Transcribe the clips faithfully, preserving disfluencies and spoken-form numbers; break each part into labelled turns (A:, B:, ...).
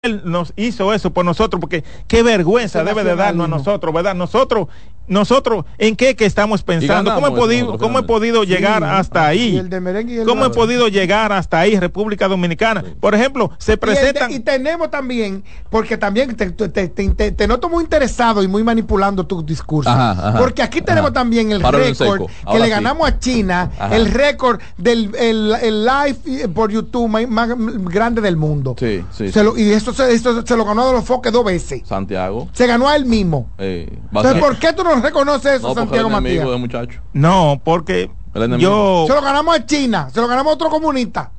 A: él nos hizo eso por nosotros, porque qué vergüenza debe de darnos a nosotros, ¿verdad? Nosotros, nosotros, ¿en qué que estamos pensando? ¿Cómo he podido, cómo he podido llegar sí, hasta ahí? El el ¿Cómo he podido llegar hasta ahí, República Dominicana? Sí. Por ejemplo, se presentan...
B: Y, de, y tenemos también, porque también te, te, te, te, te noto muy interesado y muy manipulando tu discurso, ajá, ajá, porque aquí tenemos ajá. también el récord que le ganamos sí. a China, ajá. el récord del el, el live por YouTube más, más grande del mundo.
C: Sí, sí,
B: se lo, y eso se, eso se lo ganó de los foques dos veces.
C: Santiago.
B: Se ganó a él mismo.
C: Eh,
B: Entonces, ¿por qué tú no reconoces eso,
C: no,
B: Santiago Matías?
C: De muchacho.
A: No, porque yo...
B: Se lo ganamos a China, se lo ganamos a otro comunista.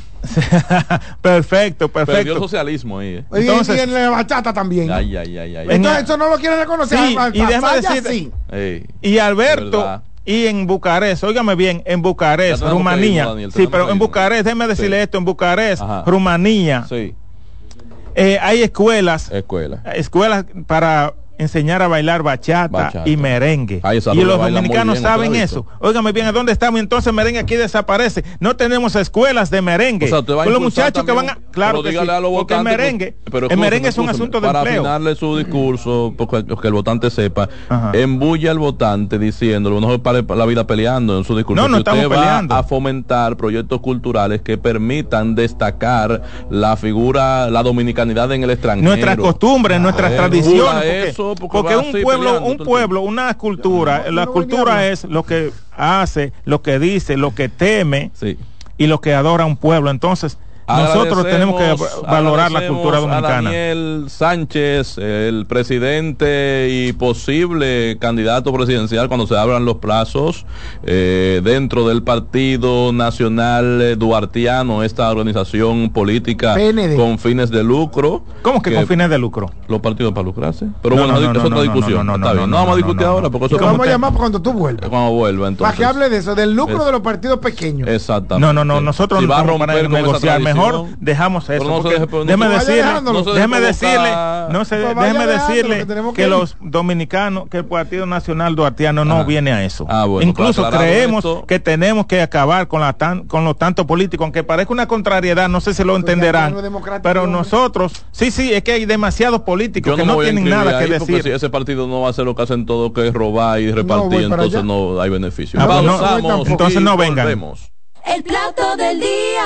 A: perfecto, perfecto.
C: Perdió socialismo ahí. Eh.
B: Entonces, y en la bachata también.
C: Ay, ay, ay, ay.
B: Entonces, eso no lo quieren reconocer.
A: Sí,
B: al,
A: y déjame decirte,
B: sí.
A: Ey, y Alberto... Y en Bucarest, óigame bien, en Bucarest, Rumanía. Ido, Daniel, sí, pero en Bucarest, déjeme decirle sí. esto, en Bucarest, Ajá. Rumanía,
C: sí.
A: eh, hay escuelas,
C: Escuela.
A: escuelas para enseñar a bailar bachata, bachata. y merengue.
C: Ay,
A: y los dominicanos bien, saben eso. Óigame bien, ¿a dónde estamos? Y entonces el merengue aquí desaparece. No tenemos escuelas de merengue. O sea, con los muchachos también, que van a... Claro que sí, a los porque el merengue,
C: pero,
A: el merengue es un asunto de
C: para
A: empleo.
C: Para afinarle su discurso, porque que el votante sepa, Ajá. embulla al votante diciéndolo, no se pare la vida peleando en su discurso.
A: No, no
C: que
A: estamos
C: usted
A: peleando.
C: Va a fomentar proyectos culturales que permitan destacar la figura, la dominicanidad en el extranjero.
A: Nuestras costumbres, nuestras eh, tradiciones. Porque,
C: eso porque,
A: porque un pueblo, un pueblo, una cultura, la cultura es lo que hace, lo que dice, lo que teme sí. y lo que adora un pueblo. Entonces, nosotros tenemos que valorar la cultura dominicana.
C: A Daniel Sánchez, el presidente y posible candidato presidencial, cuando se abran los plazos eh, dentro del Partido Nacional Duartiano, esta organización política P N D con fines de lucro.
A: ¿Cómo que, que con fines de lucro?
C: Los partidos para lucrarse. Pero
A: no,
C: bueno,
A: no, no,
C: es otra
A: no,
C: discusión.
A: No, no, no,
C: Está
A: no,
C: bien.
A: no,
C: no, no vamos a discutir
A: no, no,
C: ahora. Porque eso
B: te vamos a llamar cuando tú vuelvas.
C: Cuando vuelva, entonces.
B: Para que hable de eso, del lucro
C: es,
B: de los partidos pequeños.
C: Exactamente.
A: No, no, no, nosotros
C: si
A: no
C: vamos
A: a negociar. Mejor dejamos eso. No porque, deje, déjeme decirle, no déjeme decirle, no se, pues déjeme decirle que, que, que los dominicanos, que el Partido Nacional Duartiano no Ajá. viene a eso.
C: Ah, bueno,
A: incluso creemos esto, que tenemos que acabar con la tan, con los tantos políticos, aunque parezca una contrariedad, no sé si lo entenderán, pero nosotros, sí, sí, es que hay demasiados políticos no que no tienen nada que decir.
C: Si ese partido no va a hacer lo que hacen todo, que es robar y repartir, no entonces allá. No hay beneficio.
A: Ah, pues no, entonces no vengan.
D: Volvemos. El plato del día.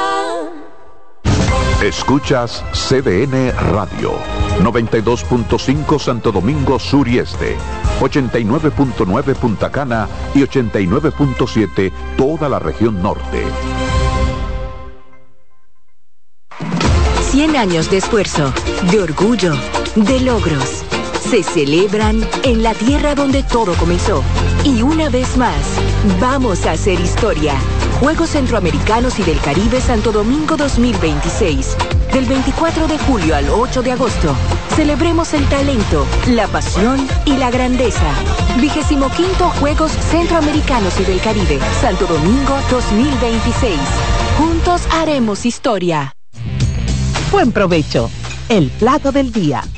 E: Escuchas C D N Radio, noventa y dos punto cinco Santo Domingo Sur y Este, ochenta y nueve punto nueve Punta Cana y ochenta y nueve punto siete toda la región norte.
F: Cien años de esfuerzo, de orgullo, de logros. Se celebran en la tierra donde todo comenzó. Y una vez más, vamos a hacer historia. Juegos Centroamericanos y del Caribe Santo Domingo dos mil veintiséis. Del veinticuatro de julio al ocho de agosto. Celebremos el talento, la pasión y la grandeza. Vigésimo quinto Juegos Centroamericanos y del Caribe Santo Domingo dos mil veintiséis. Juntos haremos historia.
G: Buen provecho. El plato del día.